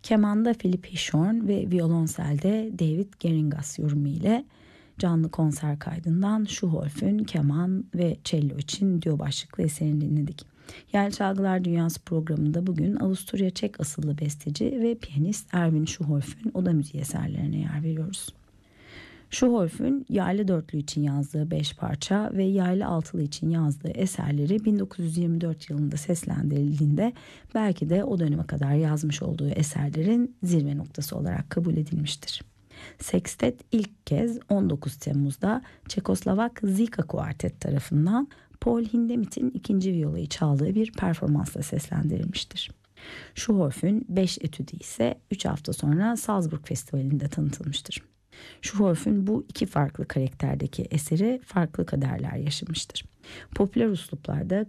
Kemanda Philip Hirschhorn ve violonselde David Geringas yorumu ile canlı konser kaydından Schuholf'ün keman ve cello için duo başlıklı eserini dinledik. Yerli Çalgılar Dünyası programında bugün Avusturya Çek asıllı besteci ve piyanist Erwin Schuholf'ün oda müziği eserlerine yer veriyoruz. Schuholf'ün yaylı dörtlü için yazdığı 5 parça ve yaylı altılı için yazdığı eserleri 1924 yılında seslendirildiğinde belki de o döneme kadar yazmış olduğu eserlerin zirve noktası olarak kabul edilmiştir. Sextet ilk kez 19 Temmuz'da Çekoslovak Zika Kuartet tarafından Paul Hindemith'in ikinci viyolayı çaldığı bir performansla seslendirilmiştir. Schuholf'ün 5 etüdü ise 3 hafta sonra Salzburg Festivali'nde tanıtılmıştır. Schuholf'ün bu iki farklı karakterdeki eseri farklı kaderler yaşamıştır. Popüler üsluplarda